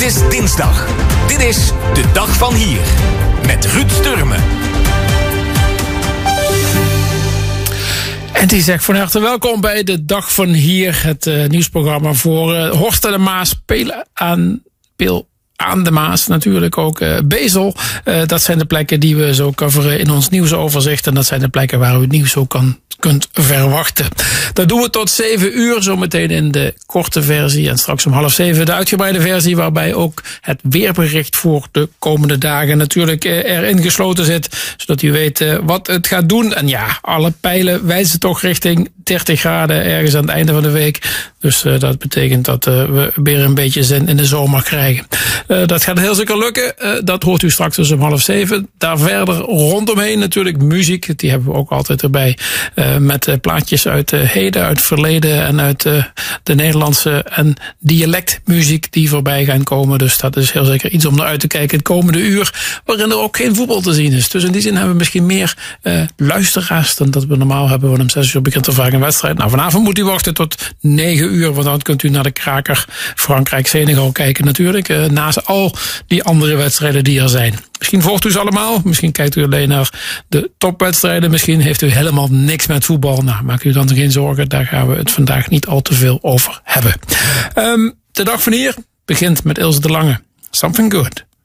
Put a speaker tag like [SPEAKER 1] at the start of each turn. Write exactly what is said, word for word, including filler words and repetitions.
[SPEAKER 1] is dinsdag. Dit is de dag van hier. Met Ruud Sturmen.
[SPEAKER 2] En die zegt van harte welkom bij de dag van hier. Het uh, nieuwsprogramma voor uh, Horst en de Maas. Spelen aan Peel. Aan de Maas natuurlijk ook uh, Bezel. Uh, dat zijn de plekken die we zo coveren in ons nieuwsoverzicht. En dat zijn de plekken waar u het nieuws ook kan, kunt verwachten. Dat doen we tot zeven uur. Zometeen in de korte versie. En straks om half zeven de uitgebreide versie. Waarbij ook het weerbericht voor de komende dagen natuurlijk uh, erin gesloten zit. Zodat u weet uh, wat het gaat doen. En ja, alle pijlen wijzen toch richting dertig graden ergens aan het einde van de week. Dus uh, dat betekent dat uh, we weer een beetje zin in de zomer krijgen. Uh, dat gaat heel zeker lukken. Uh, dat hoort u straks dus om half zeven. Daar verder rondomheen natuurlijk muziek. Die hebben we ook altijd erbij. Uh, met uh, plaatjes uit uh, heden, uit het verleden en uit uh, de Nederlandse en dialectmuziek die voorbij gaan komen. Dus dat is heel zeker iets om naar uit te kijken het komende uur. Waarin er ook geen voetbal te zien is. Dus in die zin hebben we misschien meer uh, luisteraars dan dat we normaal hebben. Want om zes uur begint er vaak een wedstrijd. Nou, vanavond moet u wachten tot negen uur. Want dan kunt u naar de kraker Frankrijk-Senegal kijken natuurlijk. Uh, naast al die andere wedstrijden die er zijn. Misschien volgt u ze allemaal. Misschien kijkt u alleen naar de topwedstrijden. Misschien heeft u helemaal niks met voetbal. Nou, maak u dan geen zorgen. Daar gaan we het vandaag niet al te veel over hebben. Um, de dag van hier begint met Ilse de Lange. Something Good.